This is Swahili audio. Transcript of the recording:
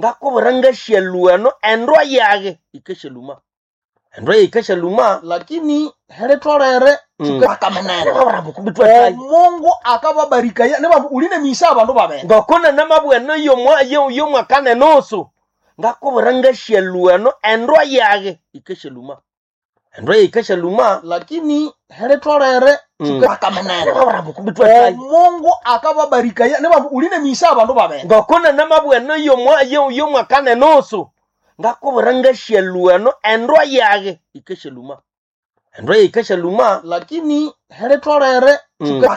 ngakubura ngashaluano endwa yage ikeshaluma endwa ikeshaluma lakini hele tolere tukakamenene babrabu kubitwa Mungu akababarika ya neba uline misa abantu babene ngakona namabweno yo mwakane noso ngakubura ngashaluano endwa yage ikeshaluma endwa ikeshaluma lakini hele tolere tukakamenene babrabu kubitwa Mungu akababarika ya neba uline misa abantu babene ngakona namabweno yo mwakane noso ngakubura ngashaluano endwa yage ikeshaluma endwa ikeshaluma lakini hele tolere